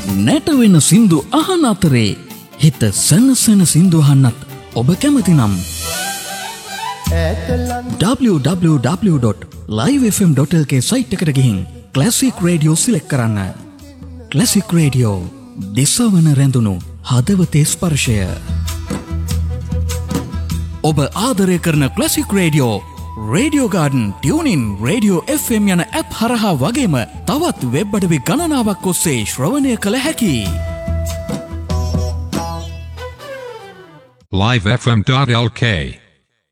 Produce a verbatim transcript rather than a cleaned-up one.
නැටවෙන සින්දු අහන අතරේ හිත සනසන සින්දු අහන්නත් ඔබ කැමති නම් double-u double-u double-u dot live f m dot l k site එකට ගිහින් ක්ලාසික් රේඩියෝ සිලෙක්ට් කරන්න. ක්ලාසික් රේඩියෝ දිසවන රැඳුණු හදවතේ ස්පර්ශය. ඔබ ආදරය කරන classic radio radio garden, tuning, radio F M යන ඇප් හරහා වගේම තවත් වෙබ් අඩවි ගණනාවක් ඔස්සේ ශ්‍රවණය කළ හැකියි. live f m dot l k